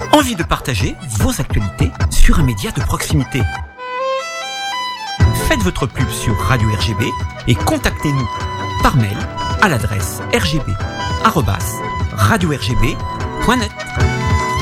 Envie de partager vos actualités sur un média de proximité? Faites votre pub sur Radio RGB et contactez-nous par mail à l'adresse rgb@radiorgb.net.